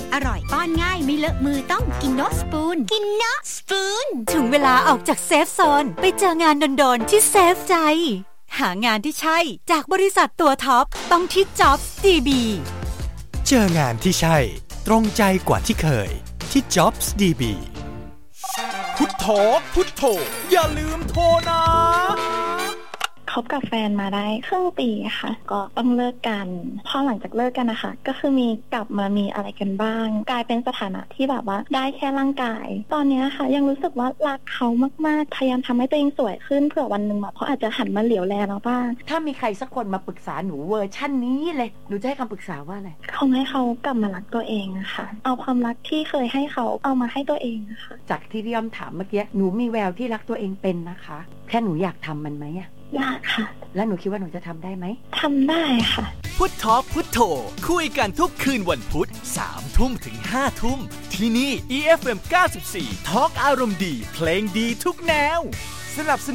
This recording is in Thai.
บอร่อยป้อนง่ายไม่เลอะมือต้องกินโนสปูนถึงเวลาออกจากเซฟโซนไปเจองานโดนๆที่เซฟใจหางานที่ใช่จากบริษัทตัวท็อปต้องที่ Jobs DB เจองานที่ใช่ตรงใจกว่าที่เคยที่ Jobs DB พุทโธพุทโธอย่าลืมโทรนะคบกับแฟนมาได้ครึ่งปีค่ะก็ต้องเลิกกันพอหลังจากเลิกกันนะคะก็คือมีกลับมามีอะไรกันบ้างกลายเป็นสถานะที่แบบว่าได้แค่ร่างกายตอนนี้ค่ะยังรู้สึกว่ารักเขามากๆพยายามทำให้ตัวเองสวยขึ้นเผื่อวันหนึ่งแบบเขาอาจจะหันมาเหลียวแลเราบ้างถ้ามีใครสักคนมาปรึกษาหนูเวอร์ชั่นนี้เลยหนูจะให้คำปรึกษาว่าอะไรคงให้เขากลับมารักตัวเองค่ะเอาความรักที่เคยให้เขาเอามาให้ตัวเองค่ะจากที่พี่อ้อมถามเมื่อกี้หนูมีแววที่รักตัวเองเป็นนะคะแค่หนูอยากทำมันไหมอะอยากค่ะแล้วหนูคิดว่าหนูจะทำได้ไหมทำได้ค่ะพุททอล์กพุทโธคุยกันทุกคืนวันพุธ 3 ทุ่มถึง 5 ทุ่มที่นี่ EFM 94 ทอล์กอารมณ์ดีเพลงดีทุกแนวสนับสนุน